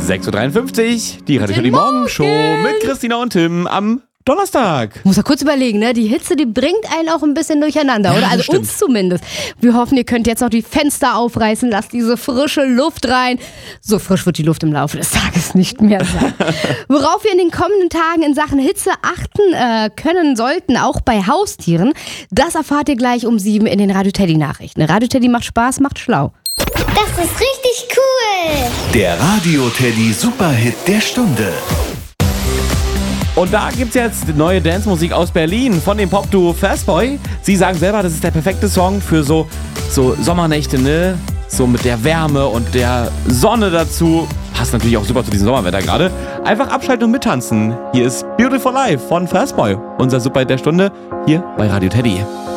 6.53 Uhr, die Radio Teddy Morgenshow mit Christina und Tim am Donnerstag. Muss ja kurz überlegen, ne? Die Hitze, die bringt einen auch ein bisschen durcheinander, oder? Ja, Also stimmt. uns zumindest. Wir hoffen, ihr könnt jetzt noch die Fenster aufreißen, lasst diese frische Luft rein. So frisch wird die Luft im Laufe des Tages nicht mehr sein. Worauf wir in den kommenden Tagen in Sachen Hitze achten können sollten, auch bei Haustieren, das erfahrt ihr gleich um 7 in den Radio Teddy Nachrichten. Radio Teddy macht Spaß, macht schlau. Das ist richtig cool. Der Radio Teddy Superhit der Stunde. Und da gibt's jetzt neue Dance-Musik aus Berlin von dem Pop-Duo Fastboy. Sie sagen selber, das ist der perfekte Song für so Sommernächte, ne? So mit der Wärme und der Sonne dazu. Passt natürlich auch super zu diesem Sommerwetter gerade. Einfach abschalten und mittanzen. Hier ist Beautiful Life von Fastboy. Unser Superhit der Stunde hier bei Radio Teddy.